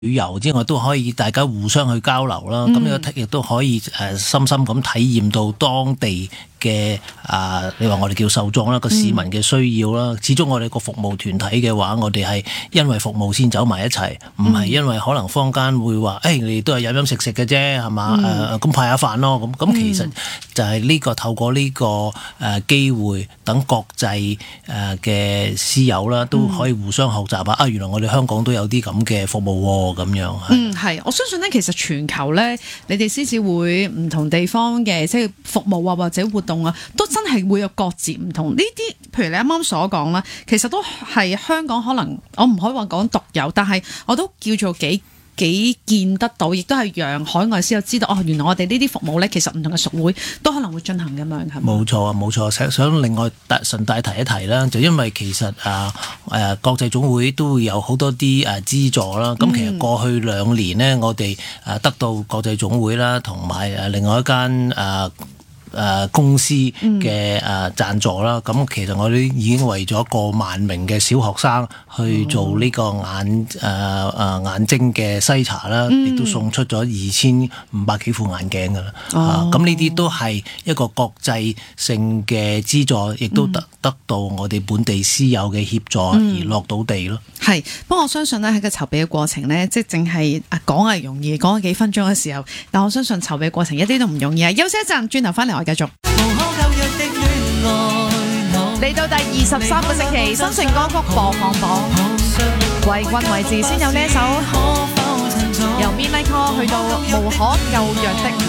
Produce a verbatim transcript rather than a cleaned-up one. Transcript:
旅遊之外，都可以大家互相去交流啦。咁呢個亦都可以誒深深咁體驗到當地嘅啊、呃，你話我哋叫受眾啦，個市民嘅需要啦。始終我哋個服務團體嘅話，我哋係因為服務先走埋一齊，唔係因為可能坊間會話誒、哎，你哋都係飲飲食食嘅啫，係嘛？誒咁派下飯咯。咁咁其實就係呢、這個透過呢、這個誒、呃、機會，等國際誒嘅師友啦，都可以互相學習下。啊，原來我哋香港都有啲咁嘅服務喎。咁樣， 嗯，係，我相信咧，其實全球咧，你哋獅子會唔同地方嘅即係服務啊，或者活動啊，都真係會有各自唔同。呢啲，譬如你啱啱所講啦，其實都係香港可能我唔可以話講獨有，但係我都叫做幾幾見得到，亦都係讓海外師友知道哦，原來我哋呢啲服務咧，其實唔同嘅屬會都可能會進行咁樣，係咪？ 冇錯啊，冇錯。想想另外順帶提一提啦，就因為其實啊誒、啊、國際總會都會有好多啲誒資助啦。咁、嗯、其實過去兩年呢，我哋誒得到國際總會啦，同埋誒另外一間誒。啊誒、呃、公司嘅誒贊助啦，咁、嗯、其實我哋已經為咗過萬名嘅小學生去做呢個眼誒誒、呃、眼睛嘅篩查啦，亦、嗯、都送出咗二千五百幾副眼鏡噶啦。哦，咁呢啲都係一個國際性嘅資助，亦都得得到我哋本地師友嘅協助而落到地咯。係、嗯， 不過我相信咧喺個籌備嘅過程呢，即係淨係講係容易，講咗幾分鐘嘅時候，但我相信籌備過程一啲都唔容易啊！休息一陣，轉頭翻嚟。繼續嚟到第二十三個星期新城歌曲播放榜，為君為治先有呢一首由 Midnight Call 去到無可救藥的。